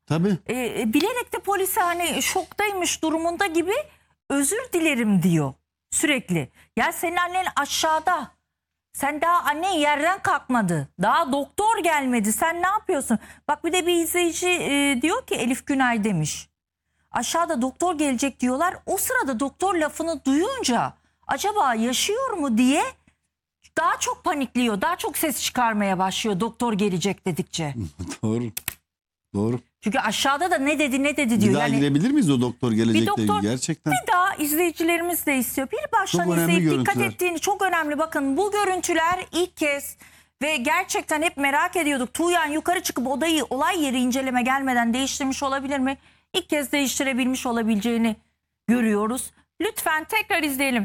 Tabii. Bilerek de polise hani şoktaymış durumunda gibi özür dilerim diyor sürekli. Ya senin annen aşağıda. Sen daha annen yerden kalkmadı. Daha doktor gelmedi. Sen ne yapıyorsun? Bak bir de bir izleyici diyor ki Elif Günay demiş. Aşağıda doktor gelecek diyorlar. O sırada doktor lafını duyunca acaba yaşıyor mu diye daha çok panikliyor. Daha çok ses çıkarmaya başlıyor doktor gelecek dedikçe. Doğru. Doğru. Çünkü aşağıda da ne dedi diyor. Bir daha girebilir miyiz o doktor gelecekte? doktor Gerçekten. Bir daha izleyicilerimiz de istiyor. Bir baştan Çok önemli izleyip dikkat görüntüler. ettiğini çok önemli. Bakın bu görüntüler ilk kez ve gerçekten hep merak ediyorduk. Tuğyan yukarı çıkıp odayı olay yeri inceleme gelmeden değiştirmiş olabilir mi? İlk kez değiştirebilmiş olabileceğini görüyoruz. Lütfen tekrar izleyelim.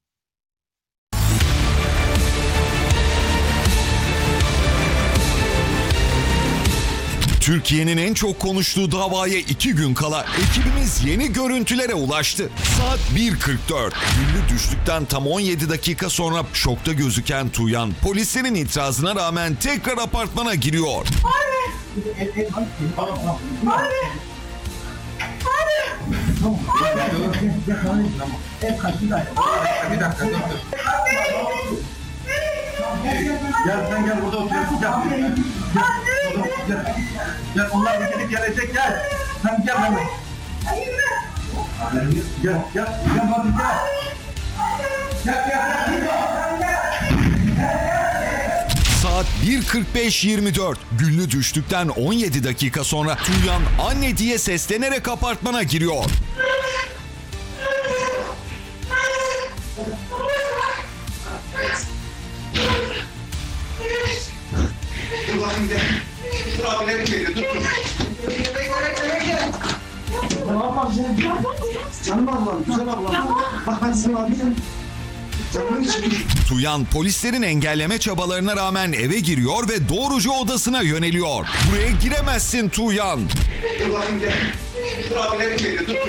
Türkiye'nin en çok konuştuğu davaya 2 gün kala ekibimiz yeni görüntülere ulaştı. Saat 1.44. Güllü düştükten tam 17 dakika sonra şokta gözüken Tuğyan polislerin itirazına rağmen tekrar apartmana giriyor. Gel sen gel burada oturuyorsun gel. Gel onlar da gelip gelecek gel. Sen gel hemen. Gel hadi gel. Saat 1.45-24. Güllü düştükten 17 dakika sonra Tuğyan anne diye seslenerek apartmana giriyor. Dur bakayım gel. Dur abilerim geliyor dur. Canım ablam, güzel ablam. Bak ben senin abinim. Canım için. Tuğyan polislerin engelleme çabalarına rağmen eve giriyor ve doğruca odasına yöneliyor. Buraya giremezsin Tuğyan. Dur bakayım gel. Dur abilerim geliyor dur.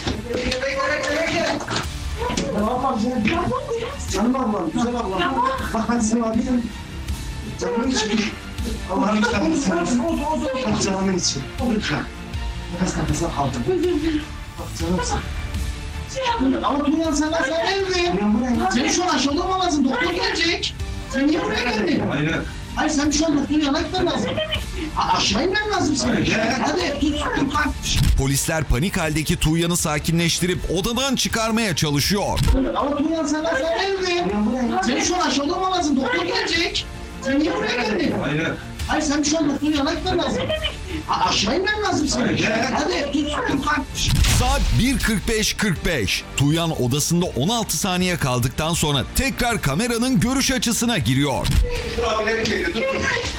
Canım ablam, güzel ablam. Bak ben senin abinim. Canım için. Allah'ın kitabını seversin. Bak canımın için. Lütfen. Nefes kaldım. Bak canımsın. Ama Tuğyan sen evde. Senin şu an aşağıda olmamazsın. Doktor gelecek. Sen niye buraya geldin? Hayır sen şu an doktorun yanına gitmen lazım. Aşağı inmen lazım senin. Hadi tut kalk. Polisler panik haldeki Tuğyan'ı sakinleştirip odadan çıkarmaya çalışıyor. Ama Tuğyan sen evde. Senin şu an aşağıda olmamazsın. Doktor gelecek. Sen niye buraya geldin? Hayır sen şu an doktorun yanına gitmen lazım. Aşağı inmen lazım senin. Hadi tut kalk. Saat 1.45-45. Tuğyan odasında 16 saniye kaldıktan sonra tekrar kameranın görüş açısına giriyor. Dur abilerim geliyor dur.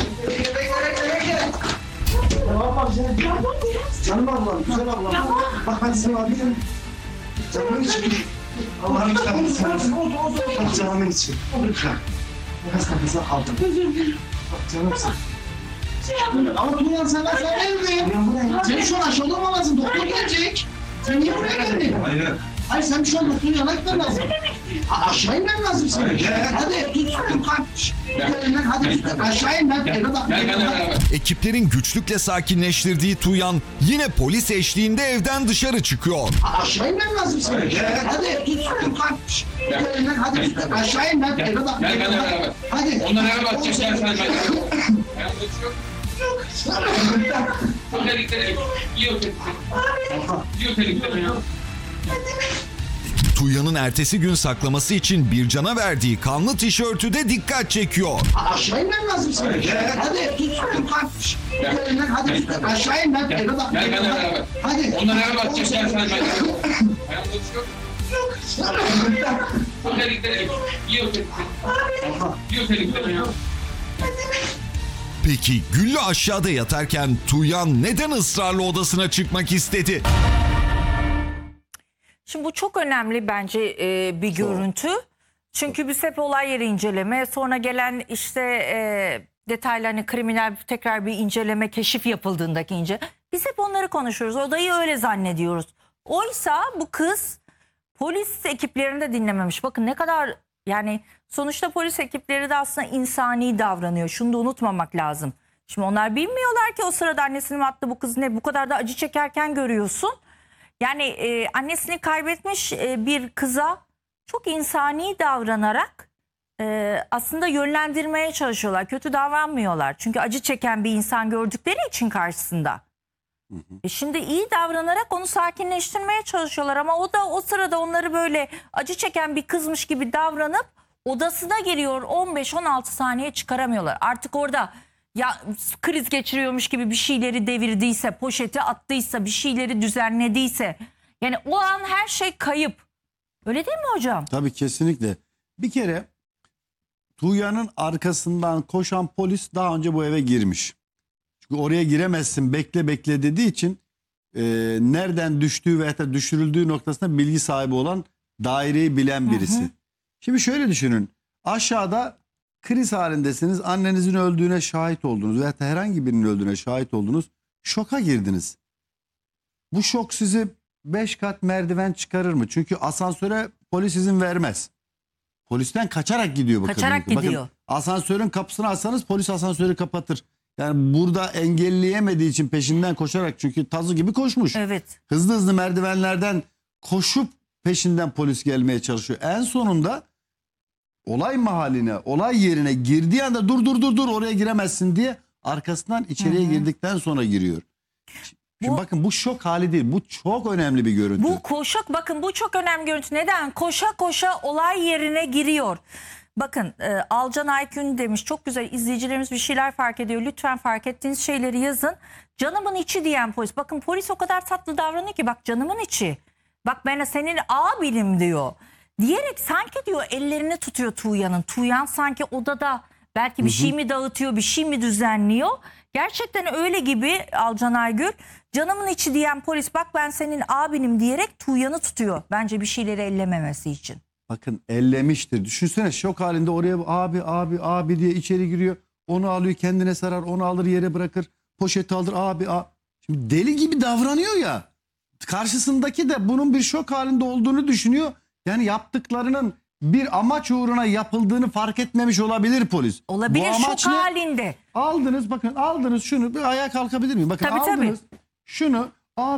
Canım ablam, güzel ablam. Bak ben senin abinim. Canımın için. Allah'ın kitabını seversin. Bak canımın için. Lütfen. Nefes kaldım. Bak canımsın. Ama Tuğyan sen evde. Senin şu an aşağıda olmamazsın. Doktor gelecek. Sen niye buraya geldin? Hayır sen şu an doktorun yanına gitmen lazım. Aşağı inmen lazım senin. Hadi tut kalk. Hadi aşağı in ben evde Ekiplerin güçlükle sakinleştirdiği Tuğyan yine polis eşliğinde evden dışarı çıkıyor. Aşağı inmen lazım senin. Hadi tut kalk. Hadi aşağı in ben evde Hadi. Onlara eve bakacaklar sen ben. Özellikle iyi özellikle ya. Tuğyan'ın ertesi gün saklaması için Bircan'a verdiği kanlı tişörtü de dikkat çekiyor. Aşağı inmen lazım senin. Hadi tut kalk. Hadi aşağı in ben evde Gel beraber. Hadi. Onlara eve bakacaklar sen ben. Özellikle iyi özellikle ya. Peki Güllü aşağıda yatarken Tuğyan neden ısrarla odasına çıkmak istedi? Şimdi bu çok önemli bence bir görüntü. Çünkü biz hep olay yeri inceleme, sonra gelen işte detaylı hani kriminal tekrar bir inceleme, keşif yapıldığındaki biz hep onları konuşuyoruz. Odayı öyle zannediyoruz. Oysa bu kız polis ekiplerini de dinlememiş. Bakın ne kadar yani sonuçta polis ekipleri de aslında insani davranıyor. Şunu da unutmamak lazım. Şimdi onlar bilmiyorlar ki o sırada annesini mi attı bu kız, ne bu kadar da acı çekerken görüyorsun. Yani annesini kaybetmiş bir kıza çok insani davranarak aslında yönlendirmeye çalışıyorlar. Kötü davranmıyorlar. Çünkü acı çeken bir insan gördükleri için karşısında. Şimdi iyi davranarak onu sakinleştirmeye çalışıyorlar ama o da o sırada onları böyle acı çeken bir kızmış gibi davranıp odasına geliyor, 15-16 saniye çıkaramıyorlar. Artık orada ya kriz geçiriyormuş gibi bir şeyleri devirdiyse, poşeti attıysa, bir şeyleri düzenlediyse, yani o an her şey kayıp. Öyle değil mi hocam? Tabii kesinlikle. Bir kere Tuğya'nın arkasından koşan polis daha önce bu eve girmiş. Çünkü oraya giremezsin, bekle bekle dediği için nereden düştüğü veya da düşürüldüğü noktasında bilgi sahibi olan, daireyi bilen birisi. Şimdi şöyle düşünün. Aşağıda kriz halindesiniz. Annenizin öldüğüne şahit oldunuz veya da herhangi birinin öldüğüne şahit oldunuz. Şoka girdiniz. Bu şok sizi 5 kat merdiven çıkarır mı? Çünkü asansöre polis izin vermez. Polisten kaçarak gidiyor bu Kaçarak kadın. gidiyor. Bakın, asansörün kapısını açsanız polis asansörü kapatır. Yani burada engelleyemediği için peşinden koşarak, çünkü tazı gibi koşmuş. Evet. Hızlı hızlı merdivenlerden koşup peşinden polis gelmeye çalışıyor. En sonunda olay mahalline, olay yerine girdiği anda dur oraya giremezsin diye arkasından içeriye girdikten sonra giriyor. Şimdi bakın bu şok hali değil. Bu çok önemli bir görüntü. Bu bakın bu çok önemli görüntü. Neden? Koşa koşa olay yerine giriyor. Bakın Alcan Aykün demiş, çok güzel, izleyicilerimiz bir şeyler fark ediyor. Lütfen fark ettiğiniz şeyleri yazın. Canımın içi diyen polis. Bakın polis o kadar tatlı davranıyor ki, bak canımın içi. Bak ben senin abinim diyor. Diyerek sanki diyor ellerini tutuyor Tuğya'nın. Tuğyan sanki odada belki bir şey mi dağıtıyor, bir şey mi düzenliyor. Gerçekten öyle gibi Alcan Aygül. Canımın içi diyen polis, bak ben senin abinim diyerek Tuğyan'ı tutuyor. Bence bir şeyleri ellememesi için. Bakın ellemiştir. Düşünsene, şok halinde oraya abi diye içeri giriyor. Onu alıyor, kendine sarar, onu alır yere bırakır. Poşeti alır, abi. Şimdi deli gibi davranıyor ya. Karşısındaki de bunun bir şok halinde olduğunu düşünüyor. Yani yaptıklarının bir amaç uğruna yapıldığını fark etmemiş olabilir polis. Olabilir, Bu amaç şok ne? halinde. Aldınız şunu, bir ayağa kalkabilir miyim? Bakın Tabii, aldınız şunu,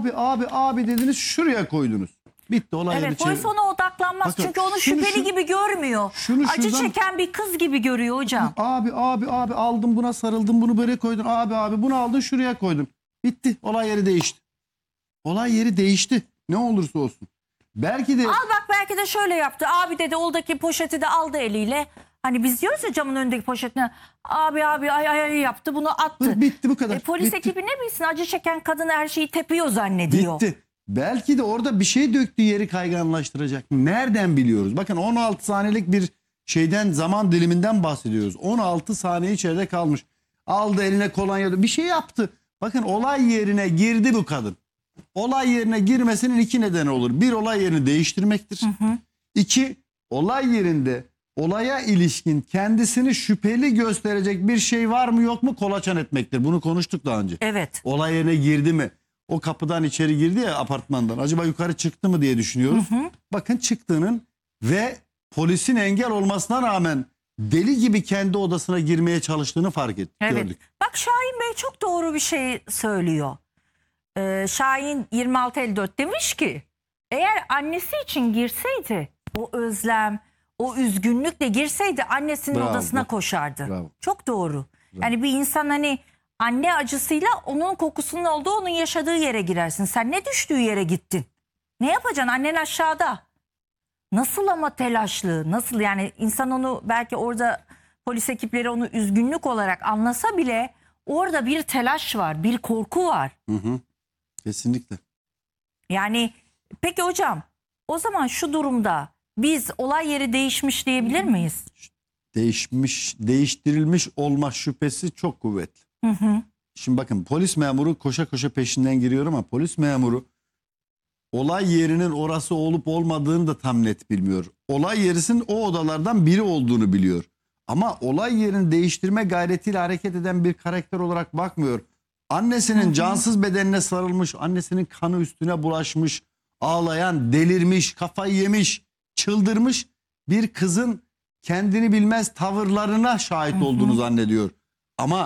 abi dediniz, şuraya koydunuz. Bitti olay. Evet, polis ona odaklanmaz. Bakın, çünkü onu şunu şüpheli gibi görmüyor. Acı şuradan- çeken bir kız gibi görüyor hocam. Abi aldım, buna sarıldım, bunu böyle koydun. Abi bunu aldın, şuraya koydun. Bitti, olay yeri değişti. Olay yeri değişti. Ne olursa olsun. Belki de Al bak, belki de şöyle yaptı. Abi dedi, oradaki poşeti de aldı eliyle. Hani biz diyoruz ya, camın önündeki poşetine. Abi ay yaptı, bunu attı. bitti, bu kadar. Polis Bitti. ekibi ne bilsin, acı çeken kadın her şeyi tepiyor zannediyor. Bitti. Belki de orada bir şey döktüğü yeri kayganlaştıracak. Nereden biliyoruz? Bakın 16 saniyelik bir şeyden, zaman diliminden bahsediyoruz. 16 saniye içeride kalmış. Aldı eline kolonya, bir şey yaptı. Bakın olay yerine girdi bu kadın. Olay yerine girmesinin iki nedeni olur. Bir, olay yerini değiştirmektir. İki, olay yerinde olaya ilişkin kendisini şüpheli gösterecek bir şey var mı yok mu kolaçan etmektir. Bunu konuştuk daha önce. Evet. Olay yerine girdi mi? O kapıdan içeri girdi ya, apartmandan. Acaba yukarı çıktı mı diye düşünüyoruz. Bakın çıktığının ve polisin engel olmasına rağmen deli gibi kendi odasına girmeye çalıştığını fark ettik. Evet. Gördük. Bak Şahin Bey çok doğru bir şey söylüyor. Şahin 2654 demiş ki, eğer annesi için girseydi, o özlem, o üzgünlükle girseydi annesinin Bravo. odasına koşardı. Bravo. Çok doğru. Yani bir insan hani anne acısıyla onun kokusunun olduğu, onun yaşadığı yere girersin. Sen ne düştüğü yere gittin? Ne yapacaksın? Annen aşağıda. Nasıl ama telaşlı, nasıl yani, insan onu belki orada polis ekipleri onu üzgünlük olarak anlasa bile orada bir telaş var, bir korku var. Kesinlikle. Yani peki hocam, o zaman şu durumda biz olay yeri değişmiş diyebilir miyiz? Değiştirilmiş olma şüphesi çok kuvvetli. Şimdi bakın, polis memuru koşa koşa peşinden giriyor ama polis memuru olay yerinin orası olup olmadığını da tam net bilmiyor. Olay yerisinin o odalardan biri olduğunu biliyor. Ama olay yerini değiştirme gayretiyle hareket eden bir karakter olarak bakmıyor. Annesinin cansız bedenine sarılmış, annesinin kanı üstüne bulaşmış, ağlayan, delirmiş, kafayı yemiş, çıldırmış bir kızın kendini bilmez tavırlarına şahit olduğunu zannediyor. Ama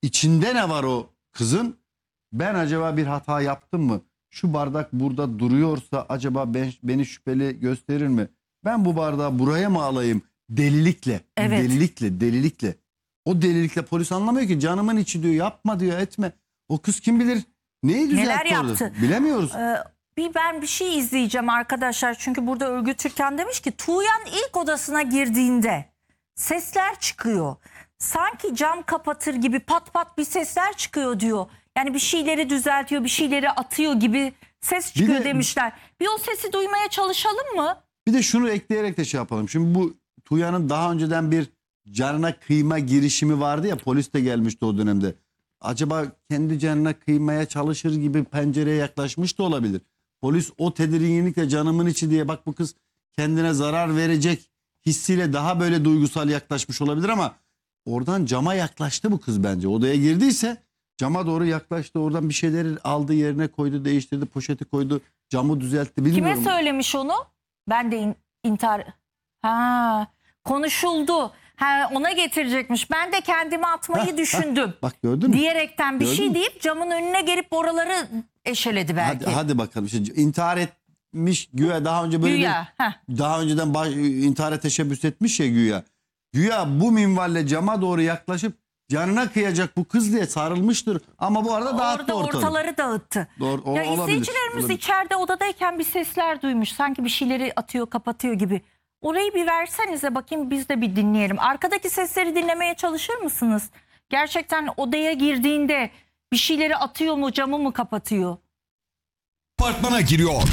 içinde ne var o kızın? Ben acaba bir hata yaptım mı? Şu bardak burada duruyorsa acaba beni şüpheli gösterir mi? Ben bu bardağı buraya mı alayım? Delilikle. Evet. Delilikle. O delilikle polis anlamıyor ki. Canımın içi diyor. Yapma diyor, etme. O kız kim bilir neyi düzeltti Neler orada? yaptı? Bilemiyoruz. Ben bir şey izleyeceğim arkadaşlar. Çünkü burada Örgü Türkan demiş ki Tuğyan ilk odasına girdiğinde sesler çıkıyor. Sanki cam kapatır gibi pat pat bir sesler çıkıyor diyor. Yani bir şeyleri düzeltiyor, bir şeyleri atıyor gibi ses çıkıyor de- demişler. Bir o sesi duymaya çalışalım mı? Bir de şunu ekleyerek de şey yapalım. Şimdi bu Tuğyan'ın daha önceden bir canına kıyma girişimi vardı ya, polis de gelmişti o dönemde. Acaba kendi canına kıymaya çalışır gibi pencereye yaklaşmış da olabilir. Polis o tedirginlikle canımın içi diye bak bu kız kendine zarar verecek hissiyle daha böyle duygusal yaklaşmış olabilir ama oradan cama yaklaştı bu kız bence. Odaya girdiyse cama doğru yaklaştı, oradan bir şeyleri aldı, yerine koydu, değiştirdi, poşeti koydu, camı düzeltti, bilmiyorum. Kime söylemiş onu? Ben de intihar... Ha, konuşuldu. Ha, ona getirecekmiş. Ben de kendimi atmayı düşündüm. Bak gördün mü? Diyerekten bir Gördün şey mü? deyip camın önüne gelip oraları eşeledi belki. Hadi bakalım. Şimdi intihar etmiş güya, daha önce böyle Güya. Heh. daha önceden intihara teşebbüs etmiş ya güya. Güya bu minvalle cama doğru yaklaşıp canına kıyacak bu kız diye sarılmıştır. Ama bu arada dağıttı Orada ortalığı. ortaları dağıttı. Doğru, Ya olabilir. izleyicilerimiz Olabilir. içeride odadayken bir sesler duymuş. Sanki bir şeyleri atıyor, kapatıyor gibi. Orayı bir versenize bakayım, biz de bir dinleyelim. Arkadaki sesleri dinlemeye çalışır mısınız? Gerçekten odaya girdiğinde bir şeyleri atıyor mu, camı mı kapatıyor? Apartmana giriyor.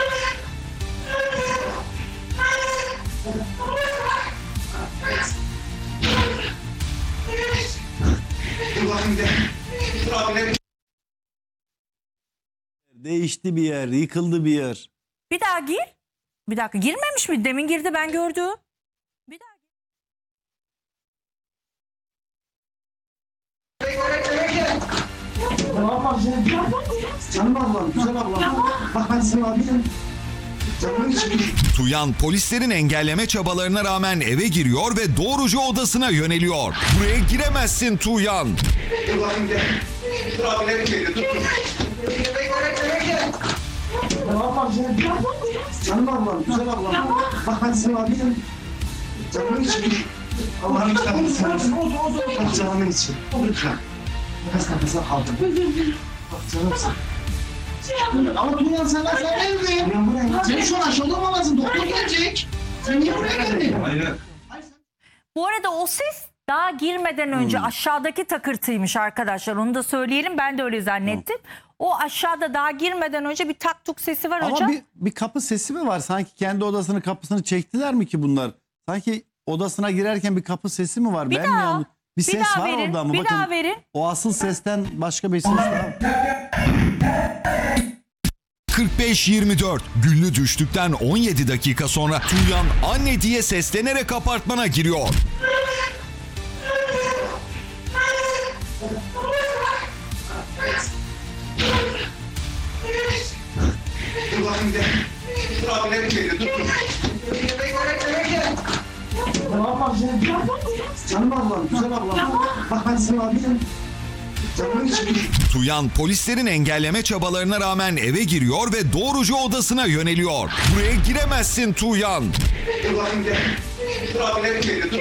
Dur bakayım gel. Dur abileri. Değişti bir yer, yıkıldı bir yer. Bir daha gir. Bir dakika, girmemiş mi? Demin girdi, ben gördüm. Bir daha gir. Tamam abi sen. Canım ablam, güzel ablam. Bak ben senin abim. Canımın içi. Tuğyan polislerin engelleme çabalarına rağmen eve giriyor ve doğruca odasına yöneliyor. Buraya giremezsin Tuğyan. Dur bakayım gel. Dur abileri geliyor. Dur. Tamam abi sen. Canım ablam, güzel ablam. Bak ben senin abim. Canımın içi. Allah'ın kitabını Bak canımın içi. Lütfen. Nefes aldım. Bak canımsın. Ama Tuğyan sen evde. Senin şu an aşağıda olmamasın. Doktor gelecek. Sen niye buraya geldin? Hayır. Bu arada o ses daha girmeden önce aşağıdaki takırtıymış arkadaşlar. Onu da söyleyelim. Ben de öyle zannettim. O aşağıda daha girmeden önce bir tak tuk sesi var Ama hocam. bir kapı sesi mi var? Sanki kendi odasının kapısını çektiler mi ki bunlar? Sanki odasına girerken bir kapı sesi mi var? Bir Ben daha. mi yanlış- Bir Bir ses daha var verin. orada mı? Bir Bakın, daha verin. o asıl sesten başka bir ses var. 45-24 güllü düştükten 17 dakika sonra Tuğyan anne diye seslenerek apartmana giriyor. Dur bakayım gel. Dur abileri geliyor. Dur. Tamam abi sen. Canım ablam, güzel ablam. Bak ben senin abim. Canımın içi. Tuğyan polislerin engelleme çabalarına rağmen eve giriyor ve doğruca odasına yöneliyor. Buraya giremezsin Tuğyan. Dur bakayım gel. Dur abileri geliyor. Dur.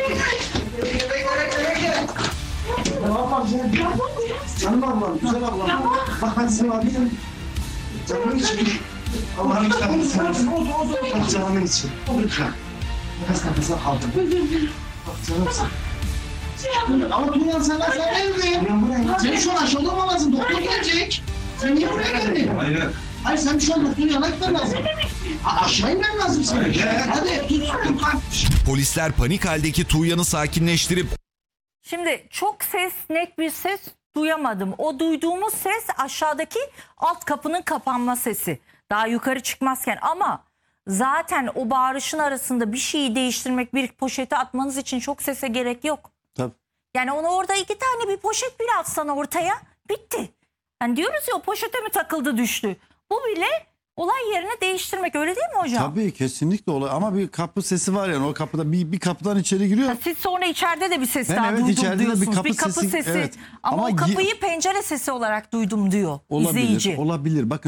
Tamam abi sen. Canım ablam, güzel ablam. Bak ben senin abim. Canımın içi. Allah'ın kitabını Bak canımın içi. Lütfen. Nefes aldım. Bak canımsın. Ama Tuğyan sen evde. Senin şu an aşağıda olmamasın. Doktor gelecek. Sen niye buraya geldin? Hayır. Hayır sen şu an doktorun yanına gitmen lazım. Aşağı inmen lazım senin. Hadi tut. Polisler panik haldeki Tuğyan'ı sakinleştirip Şimdi çok ses, net bir ses duyamadım. O duyduğumuz ses aşağıdaki alt kapının kapanma sesi. Daha yukarı çıkmazken, ama zaten o bağırışın arasında bir şeyi değiştirmek, bir poşete atmanız için çok sese gerek yok. Tabii. Yani onu orada 2 tane bir poşet bile atsan ortaya bitti. Yani diyoruz ya, o poşete mi takıldı düştü. Bu bile Olay yerini değiştirmek, öyle değil mi hocam? Tabii kesinlikle olay ama bir kapı sesi var yani o kapıda bir kapıdan içeri giriyor. Ha, siz sonra içeride de bir ses Ben daha evet, duydum içeride de bir diyorsunuz. kapı Bir kapı sesi, sesi. evet. Ama Ama o kapıyı pencere sesi olarak duydum diyor Olabilir, izleyici. olabilir. Bakın